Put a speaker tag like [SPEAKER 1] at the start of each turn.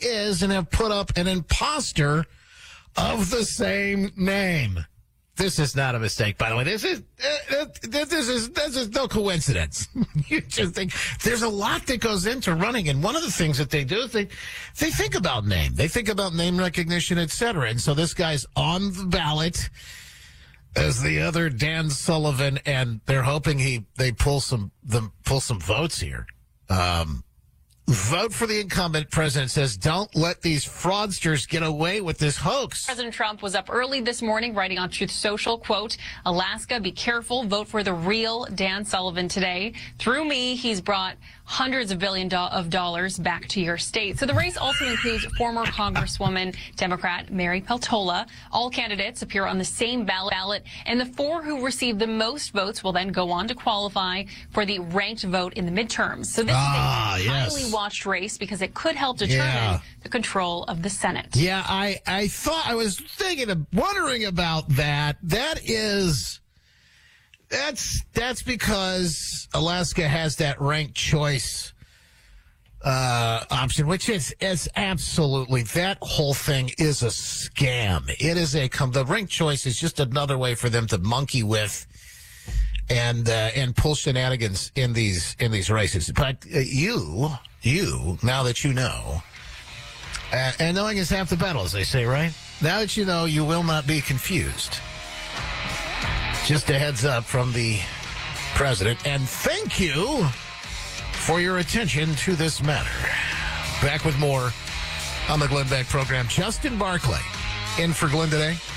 [SPEAKER 1] is and have put up an imposter of the same name. This is not a mistake, by the way. This is no coincidence. You just think there's a lot that goes into running, and one of the things that they do is they think about name. They think about name recognition, et cetera. And so this guy's on the ballot as the other Dan Sullivan, and they're hoping they pull some votes here. Vote for the incumbent, president says. Don't let these fraudsters get away with this hoax.
[SPEAKER 2] President Trump was up early this morning writing on Truth Social, quote, Alaska, be careful. Vote for the real Dan Sullivan today. Through me, he's brought hundreds of billions of dollars back to your state. So the race also includes former Congresswoman Democrat Mary Peltola. All candidates appear on the same ballot, and the 4 who receive the most votes will then go on to qualify for the ranked vote in the midterms. So this is a highly watched race because it could help determine the control of the Senate.
[SPEAKER 1] Yeah, I thought, I was wondering about that. That's because Alaska has that ranked choice option, which is absolutely, that whole thing is a scam. It is the ranked choice is just another way for them to monkey with and pull shenanigans in these races. But you, now that you know, and knowing is half the battle, as they say, right? Now that you know, you will not be confused. Just a heads up from the president. And thank you for your attention to this matter. Back with more on the Glenn Beck program. Justin Barclay in for Glenn today.